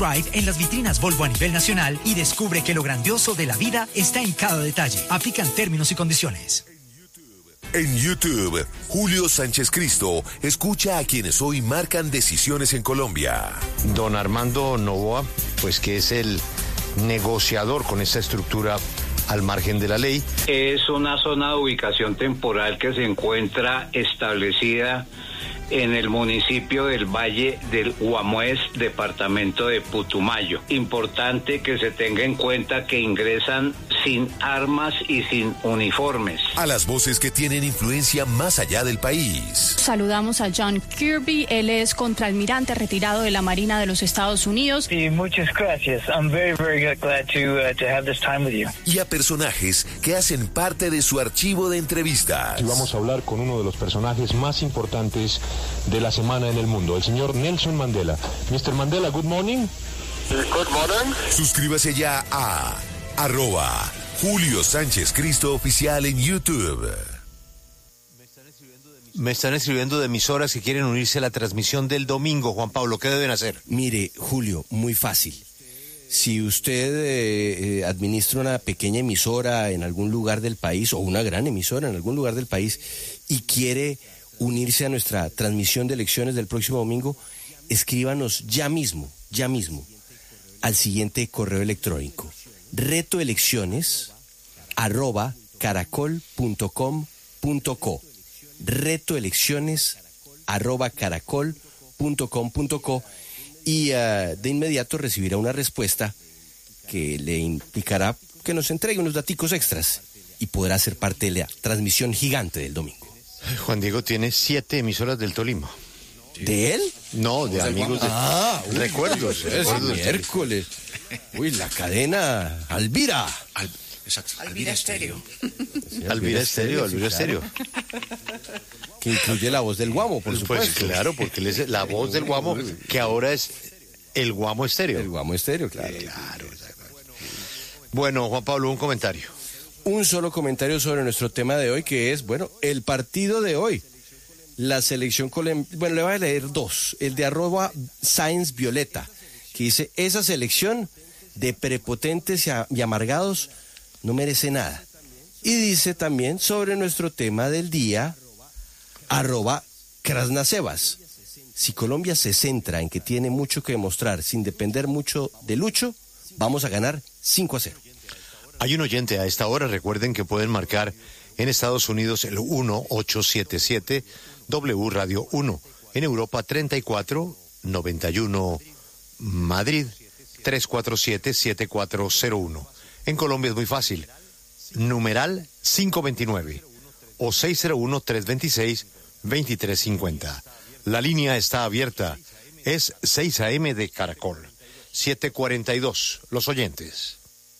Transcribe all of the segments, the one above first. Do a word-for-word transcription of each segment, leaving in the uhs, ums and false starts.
Drive en las vitrinas Volvo a nivel nacional y descubre que lo grandioso de la vida está en cada detalle. Aplican términos y condiciones. En YouTube, Julio Sánchez Cristo escucha a quienes hoy marcan decisiones en Colombia. Don Armando Novoa, pues que es el negociador con esta estructura al margen de la ley. Es una zona de ubicación temporal que se encuentra establecida en el municipio del Valle del Guamués, departamento de Putumayo. Importante que se tenga en cuenta que ingresan sin armas y sin uniformes. A las voces que tienen influencia más allá del país. Saludamos a John Kirby, él es contraalmirante retirado de la Marina de los Estados Unidos. Sí, muchas gracias. I'm very, very glad to, uh, to have this time with you. Y a personajes que hacen parte de su archivo de entrevistas. Y vamos a hablar con uno de los personajes más importantes de la semana en el mundo, el señor Nelson Mandela. mister Mandela, good morning. Good morning. Suscríbase ya a arroba Julio Sánchez Cristo Oficial en YouTube. Me están escribiendo de emisoras que quieren unirse a la transmisión del domingo. Juan Pablo, ¿qué deben hacer? Mire, Julio, muy fácil. Si usted eh, eh, administra una pequeña emisora en algún lugar del país, o una gran emisora en algún lugar del país, y quiere unirse a nuestra transmisión de elecciones del próximo domingo, escríbanos ya mismo, ya mismo, al siguiente correo electrónico: retoelecciones arroba caracol punto com punto co. retoelecciones arroba caracol punto com punto co, y uh, de inmediato recibirá una respuesta que le indicará que nos entregue unos daticos extras y podrá ser parte de la transmisión gigante del domingo. Juan Diego tiene siete emisoras del Tolima. ¿De él? No, de amigos de... Ah, uy, recuerdos. Es recuerdos miércoles. Uy, la cadena Alvira. Al, exacto, Alvira Estéreo. Sí, Alvira Estéreo, Alvira sí, Estéreo. Claro. Que incluye la voz del Guamo, por supuesto. Pues claro, porque él es la voz del Guamo, que ahora es el Guamo Estéreo. El Guamo Estéreo, claro. Claro. Bueno, Juan Pablo, un comentario. Un solo comentario sobre nuestro tema de hoy, que es, bueno, el partido de hoy. La selección colombiana, bueno, le voy a leer dos. El de arroba Science Violeta, que dice: esa selección de prepotentes y, a, y amargados no merece nada. Y dice también sobre nuestro tema del día, arroba Krasnasevas: si Colombia se centra en que tiene mucho que demostrar sin depender mucho de Lucho, vamos a ganar cinco a cero. Hay un oyente a esta hora, recuerden que pueden marcar en Estados Unidos el uno ocho siete siete W Radio uno, en Europa treinta y cuatro noventa y uno Madrid tres cuatro siete siete cuatro cero uno. En Colombia es muy fácil, numeral cinco veintinueve o seis cero uno tres veintiséis veintitrés cincuenta. La línea está abierta, es seis A M de Caracol. siete cuarenta y dos, los oyentes.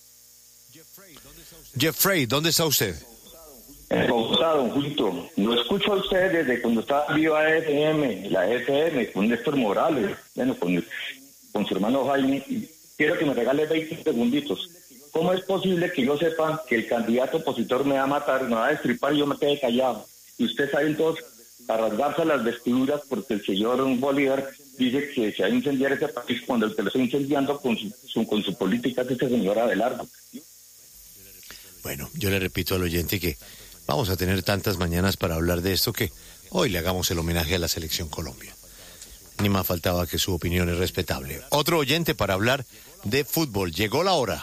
Jeffrey, ¿dónde está usted? En Bogotá, don Julito. Lo escucho a usted desde cuando estaba viva F M, la F M, con Néstor Morales, bueno, con, con su hermano Jaime. Quiero que me regale veinte segunditos. ¿Cómo es posible que yo sepa que el candidato opositor me va a matar, me va a destripar y yo me quede callado? Y usted sabe entonces a rasgarse las vestiduras porque el señor Bolívar dice que se va a incendiar ese país cuando el que lo está incendiando con su, su, con su política es ese señor Abelardo. Bueno, yo le repito al oyente que vamos a tener tantas mañanas para hablar de esto que hoy le hagamos el homenaje a la Selección Colombia. Ni más faltaba que su opinión es respetable. Otro oyente para hablar de fútbol. Llegó la hora.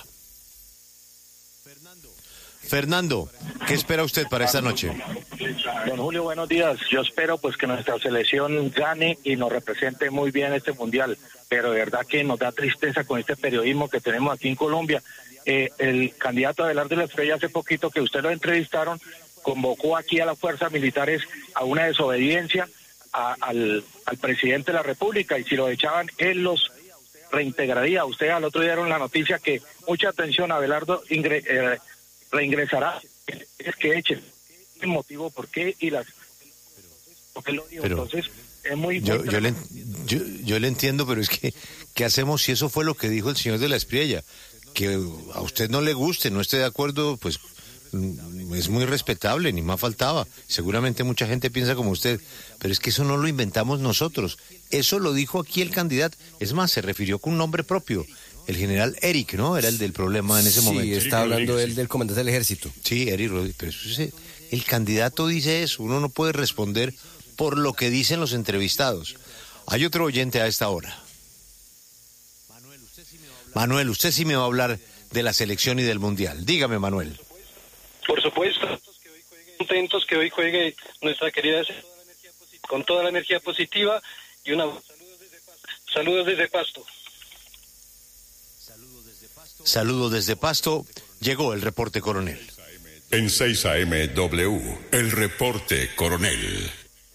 Fernando, ¿qué espera usted para esta noche? Don Julio, buenos días. Yo espero pues que nuestra selección gane y nos represente muy bien este mundial, pero de verdad que nos da tristeza con este periodismo que tenemos aquí en Colombia. Eh, el candidato Abelardo de la Estrella, hace poquito que usted lo entrevistaron, convocó aquí a las fuerzas militares a una desobediencia a, al, al presidente de la República, y si lo echaban, él los reintegraría. Usted al otro día dieron la noticia que, mucha atención, Abelardo ingre, eh, reingresará, es que echen el motivo por qué y las... Porque lo digo, Pero entonces es muy... Yo, muy yo, le, yo, yo le entiendo, pero es que, ¿qué hacemos si eso fue lo que dijo el señor de la Espriella? Que a usted no le guste, no esté de acuerdo, pues es muy respetable, ni más faltaba. Seguramente mucha gente piensa como usted, pero es que eso no lo inventamos nosotros. Eso lo dijo aquí el candidato. Es más, se refirió con un nombre propio. El general Eric, ¿no? Era el del problema en ese sí, momento. Sí, está hablando él del comandante del ejército. Sí, Eric Rodríguez. Pero eso es, el candidato dice eso. Uno no puede responder por lo que dicen los entrevistados. Hay otro oyente a esta hora. Manuel, usted sí me va a hablar de la selección y del mundial. Dígame, Manuel. Por supuesto, contentos que hoy juegue nuestra querida con toda la energía positiva y una saludos desde Pasto. Saludos desde Pasto. Llegó el reporte coronel. En seis A M W, el reporte coronel.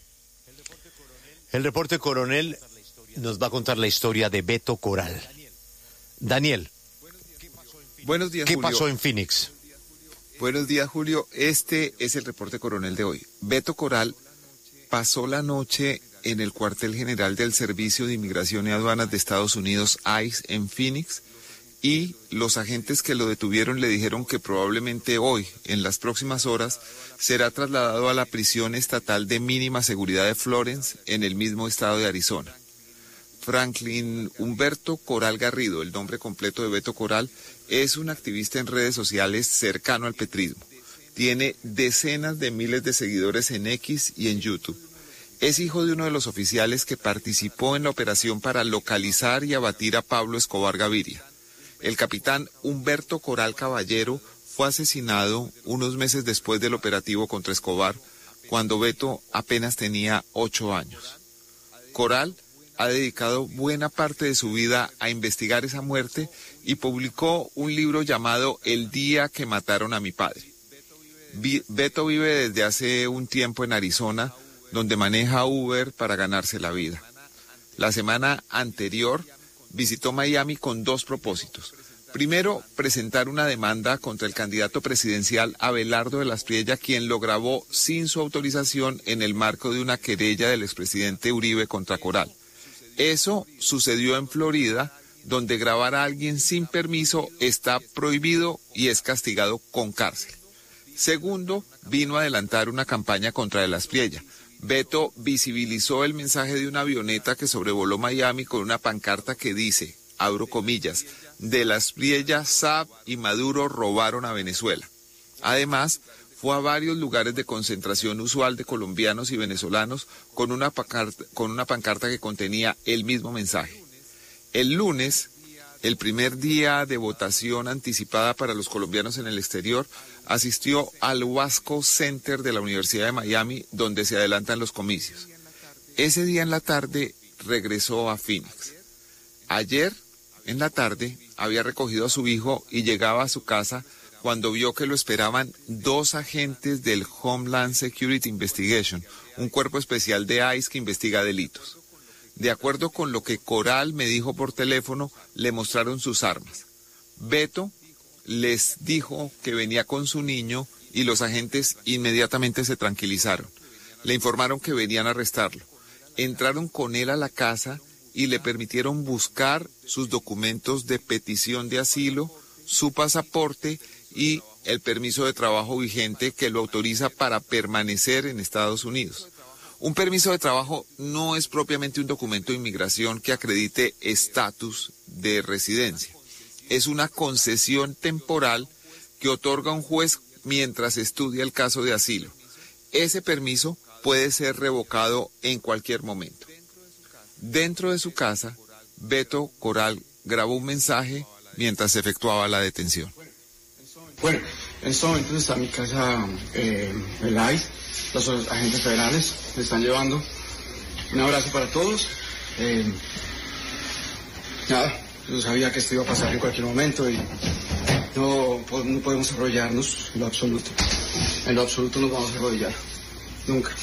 El reporte coronel nos va a contar la historia de Beto Coral. Daniel. Buenos días, ¿Qué Julio. pasó en Phoenix? Buenos días, Julio. Este es el reporte coronel de hoy. Beto Coral pasó la noche en el cuartel general del Servicio de Inmigración y Aduanas de Estados Unidos, ICE, en Phoenix, y los agentes que lo detuvieron le dijeron que probablemente hoy, en las próximas horas, será trasladado a la prisión estatal de mínima seguridad de Florence, en el mismo estado de Arizona. Franklin Humberto Coral Garrido, el nombre completo de Beto Coral, es un activista en redes sociales cercano al petrismo. Tiene decenas de miles de seguidores en X y en YouTube. Es hijo de uno de los oficiales que participó en la operación para localizar y abatir a Pablo Escobar Gaviria. El capitán Humberto Coral Caballero fue asesinado unos meses después del operativo contra Escobar, cuando Beto apenas tenía ocho años. Coral ha dedicado buena parte de su vida a investigar esa muerte y publicó un libro llamado El día que mataron a mi padre. Beto vive desde hace un tiempo en Arizona, donde maneja Uber para ganarse la vida. La semana anterior visitó Miami con dos propósitos. Primero, presentar una demanda contra el candidato presidencial Abelardo de las Priella, quien lo grabó sin su autorización en el marco de una querella del expresidente Uribe contra Coral. Eso sucedió en Florida, donde grabar a alguien sin permiso está prohibido y es castigado con cárcel. Segundo, vino a adelantar una campaña contra de las Priella. Beto visibilizó el mensaje de una avioneta que sobrevoló Miami con una pancarta que dice, abro comillas, de las Priella, Saab y Maduro robaron a Venezuela. Además, fue a varios lugares de concentración usual de colombianos y venezolanos con una pancarta, con una pancarta que contenía el mismo mensaje. El lunes, el primer día de votación anticipada para los colombianos en el exterior, asistió al Wasco Center de la Universidad de Miami, donde se adelantan los comicios. Ese día en la tarde regresó a Phoenix. Ayer, en la tarde, había recogido a su hijo y llegaba a su casa cuando vio que lo esperaban dos agentes del Homeland Security Investigation, un cuerpo especial de ICE que investiga delitos. De acuerdo con lo que Coral me dijo por teléfono, le mostraron sus armas. Beto les dijo que venía con su niño y los agentes inmediatamente se tranquilizaron. Le informaron que venían a arrestarlo. Entraron con él a la casa y le permitieron buscar sus documentos de petición de asilo, su pasaporte y el permiso de trabajo vigente que lo autoriza para permanecer en Estados Unidos. Un permiso de trabajo no es propiamente un documento de inmigración que acredite estatus de residencia. Es una concesión temporal que otorga un juez mientras estudia el caso de asilo. Ese permiso puede ser revocado en cualquier momento. Dentro de su casa, Beto Coral grabó un mensaje mientras se efectuaba la detención. Bueno, en este momento está en mi casa eh, el ICE, los agentes federales me están llevando. Un abrazo para todos. Eh, nada, yo sabía que esto iba a pasar en cualquier momento y no, no podemos arrodillarnos en lo absoluto. En lo absoluto nos vamos a arrodillar. Nunca.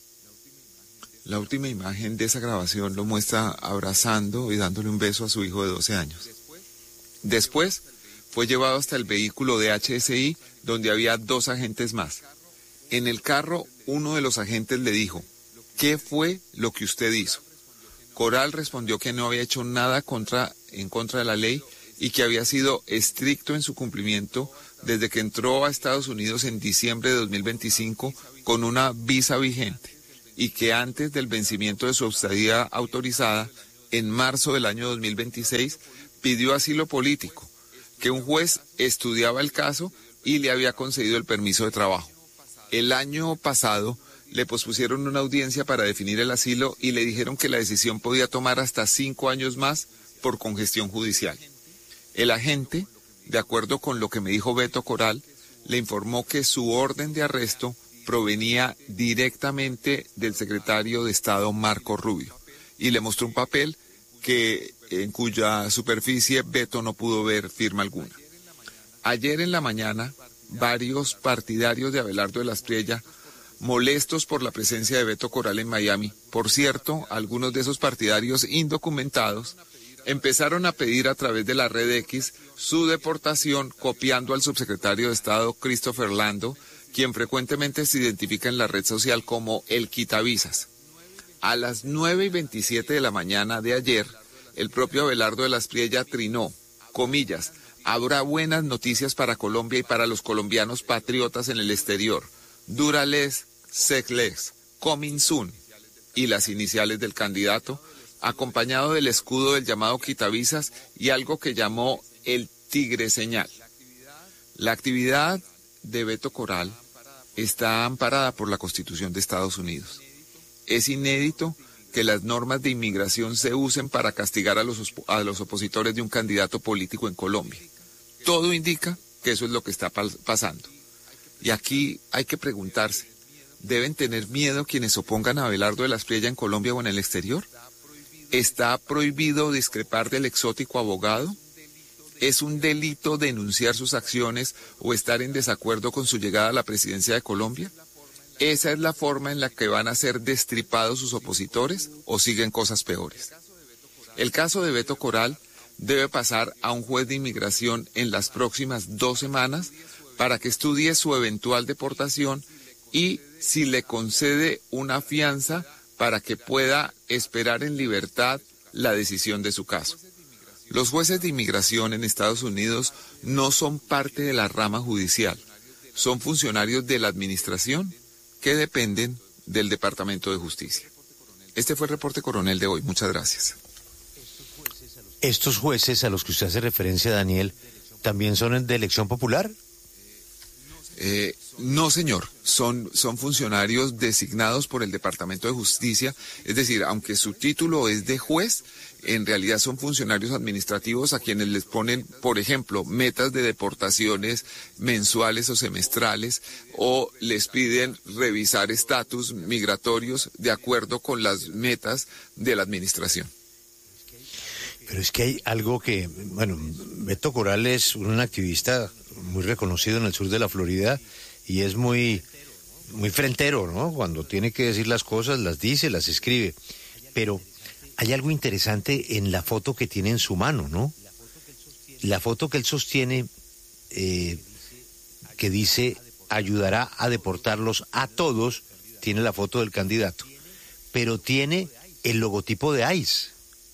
La última imagen de esa grabación lo muestra abrazando y dándole un beso a su hijo de doce años. Después fue llevado hasta el vehículo de H S I, donde había dos agentes más. En el carro, uno de los agentes le dijo, ¿qué fue lo que usted hizo? Coral respondió que no había hecho nada contra, en contra de la ley y que había sido estricto en su cumplimiento desde que entró a Estados Unidos en diciembre de dos mil veinticinco con una visa vigente y que antes del vencimiento de su estadía autorizada, en marzo del año dos mil veintiséis, pidió asilo político, que un juez estudiaba el caso y le había concedido el permiso de trabajo. El año pasado le pospusieron una audiencia para definir el asilo y le dijeron que la decisión podía tomar hasta cinco años más por congestión judicial. El agente, de acuerdo con lo que me dijo Beto Coral, le informó que su orden de arresto provenía directamente del secretario de Estado Marco Rubio y le mostró un papel que, en cuya superficie Beto no pudo ver firma alguna. Ayer en la mañana, varios partidarios de Abelardo de la Espriella, molestos por la presencia de Beto Coral en Miami, por cierto, algunos de esos partidarios indocumentados, empezaron a pedir a través de la red X su deportación, copiando al subsecretario de Estado Christopher Lando, quien frecuentemente se identifica en la red social como el quitavisas. A las nueve y veintisiete de la mañana de ayer, el propio Abelardo de la Espriella trinó, comillas, habrá buenas noticias para Colombia y para los colombianos patriotas en el exterior. Durales, Secles, coming soon, y las iniciales del candidato, acompañado del escudo del llamado quitavisas y algo que llamó el tigre señal. La actividad de Beto Coral está amparada por la Constitución de Estados Unidos. Es inédito que las normas de inmigración se usen para castigar a los, a los opositores de un candidato político en Colombia. Todo indica que eso es lo que está pasando. Y aquí hay que preguntarse, ¿deben tener miedo quienes opongan a Abelardo de la Espriella en Colombia o en el exterior? ¿Está prohibido discrepar del exótico abogado? ¿Es un delito denunciar sus acciones o estar en desacuerdo con su llegada a la presidencia de Colombia? ¿Esa es la forma en la que van a ser destripados sus opositores o siguen cosas peores? El caso de Beto Coral debe pasar a un juez de inmigración en las próximas dos semanas para que estudie su eventual deportación y si le concede una fianza para que pueda esperar en libertad la decisión de su caso. Los jueces de inmigración en Estados Unidos no son parte de la rama judicial, son funcionarios de la administración que dependen del Departamento de Justicia. Este fue el reporte coronel de hoy. Muchas gracias. ¿Estos jueces a los que usted hace referencia, Daniel, también son de elección popular? Eh, no, señor. Son, son funcionarios designados por el Departamento de Justicia. Es decir, aunque su título es de juez, en realidad son funcionarios administrativos a quienes les ponen, por ejemplo, metas de deportaciones mensuales o semestrales, o les piden revisar estatus migratorios de acuerdo con las metas de la administración. Pero es que hay algo que, bueno, Beto Coral es un activista muy reconocido en el sur de la Florida y es muy, muy frentero, ¿no? Cuando tiene que decir las cosas, las dice, las escribe. Pero hay algo interesante en la foto que tiene en su mano, ¿no? La foto que él sostiene, eh, que dice, ayudará a deportarlos a todos, tiene la foto del candidato, pero tiene el logotipo de ICE.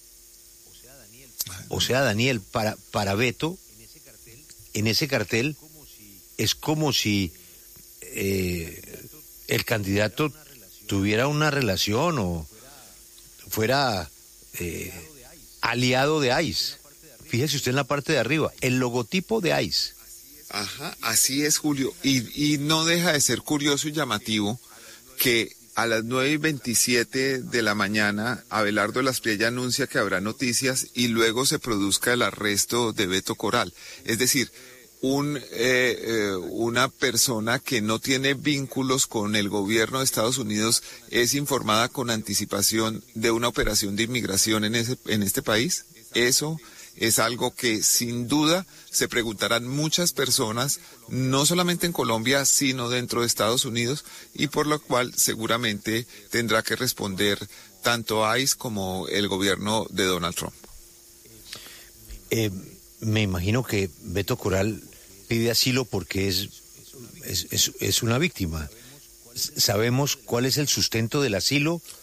O sea, Daniel, para, para Beto, en ese cartel es como si eh, el candidato tuviera una relación o fuera eh, aliado de ICE. Fíjese usted en la parte de arriba, el logotipo de ICE. Ajá, así es, Julio. Y, y no deja de ser curioso y llamativo que a las nueve y veintisiete de la mañana, Abelardo de la Espriella anuncia que habrá noticias y luego se produzca el arresto de Beto Coral. Es decir, un, eh, eh, una persona que no tiene vínculos con el gobierno de Estados Unidos es informada con anticipación de una operación de inmigración en, ese, en este país. Eso es algo que sin duda se preguntarán muchas personas, no solamente en Colombia, sino dentro de Estados Unidos, y por lo cual seguramente tendrá que responder tanto ICE como el gobierno de Donald Trump. Eh, me imagino que Beto Coral pide asilo porque es, es, es, es una víctima. ¿Sabemos cuál es el sustento del asilo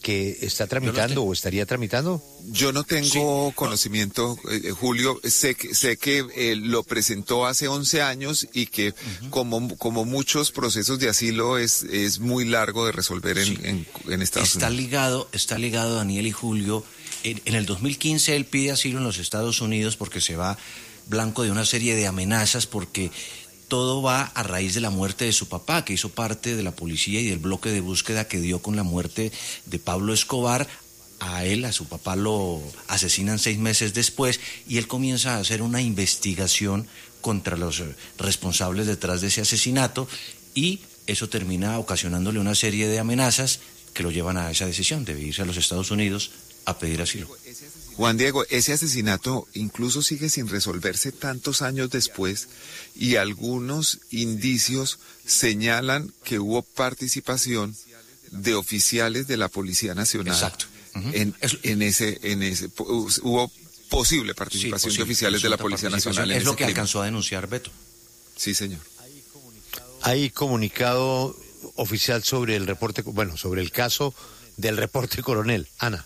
que está tramitando o estaría tramitando? Yo no tengo Sí. conocimiento, eh, Julio. Sé que, sé que eh, lo presentó hace once años y que uh-huh. como, como muchos procesos de asilo es, es muy largo de resolver en, sí. en, en Estados está Unidos. Ligado, está ligado, Daniel y Julio. En, en el dos mil quince él pide asilo en los Estados Unidos porque se va blanco de una serie de amenazas, porque todo va a raíz de la muerte de su papá, que hizo parte de la policía y del bloque de búsqueda que dio con la muerte de Pablo Escobar. A él, a su papá, lo asesinan seis meses después y él comienza a hacer una investigación contra los responsables detrás de ese asesinato y eso termina ocasionándole una serie de amenazas que lo llevan a esa decisión de irse a los Estados Unidos a pedir asilo. Juan Diego, ese asesinato incluso sigue sin resolverse tantos años después y algunos indicios señalan que hubo participación de oficiales de la Policía Nacional. Exacto. Uh-huh. en, en ese, en ese, hubo posible participación sí, posible, de oficiales de la Policía Nacional. En es lo ese que crimen. Alcanzó a denunciar Beto. Sí, señor. Hay comunicado oficial sobre el reporte, bueno, sobre el caso del reporte coronel. Ana.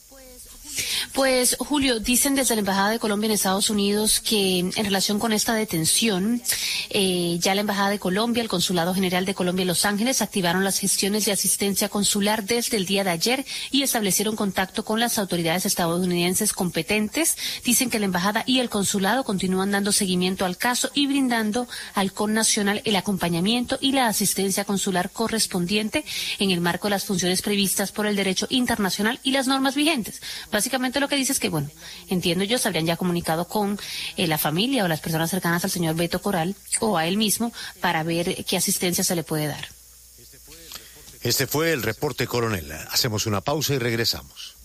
Pues, Julio, dicen desde la Embajada de Colombia en Estados Unidos que en relación con esta detención, eh, ya la Embajada de Colombia, el Consulado General de Colombia en Los Ángeles activaron las gestiones de asistencia consular desde el día de ayer y establecieron contacto con las autoridades estadounidenses competentes. Dicen que la Embajada y el Consulado continúan dando seguimiento al caso y brindando al connacional el acompañamiento y la asistencia consular correspondiente en el marco de las funciones previstas por el derecho internacional y las normas vigentes. Básicamente lo que dice es que, bueno, entiendo yo, se habrían ya comunicado con eh, la familia o las personas cercanas al señor Beto Coral o a él mismo para ver qué asistencia se le puede dar. Este fue el reporte coronel. Hacemos una pausa y regresamos.